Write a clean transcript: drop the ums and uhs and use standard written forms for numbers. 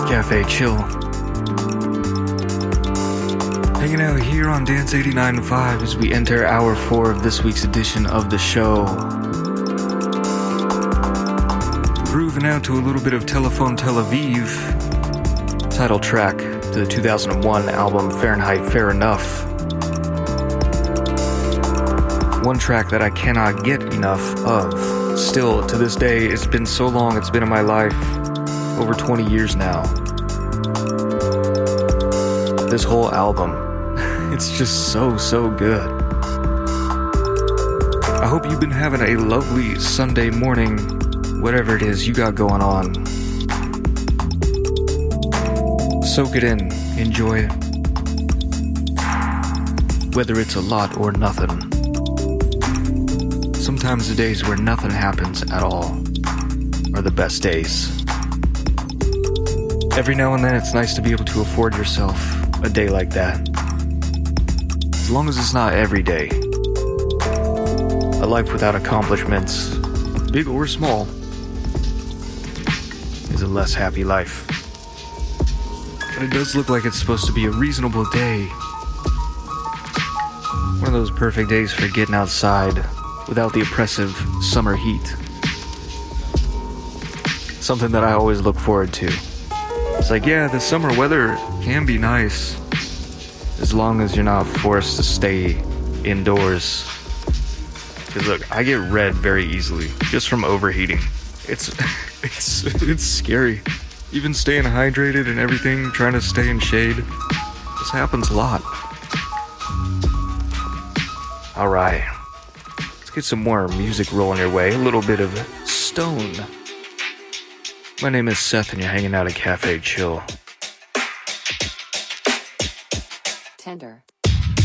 Cafe Chill. Hanging out here on Dance 89.5 as we enter hour 4 of this week's edition of the show. Grooving out to a little bit of Telephone Tel Aviv, title track to the 2001 album Fahrenheit Fair Enough. One track that I cannot get enough of. Still, to this day, it's been so long, it's been in my life, over 20 years now. This whole album, it's just so good. I hope you've been having a lovely Sunday morning, whatever it is you got going on. Soak it in, enjoy it. Whether it's a lot or nothing. Sometimes the days where nothing happens at all are the best days. Every now and then it's nice to be able to afford yourself a day like that. As long as it's not every day. A life without accomplishments, big or small, is a less happy life. But it does look like it's supposed to be a reasonable day. One of those perfect days for getting outside without the oppressive summer heat. Something that I always look forward to. It's like, yeah, the summer weather can be nice as long as you're not forced to stay indoors. Because look, I get red very easily just from overheating. It's scary. Even staying hydrated and everything, trying to stay in shade, this happens a lot. Alright. Get some more music rolling your way, a little bit of Stone. My name is Seth and you're hanging out at Cafe Chill. Tender.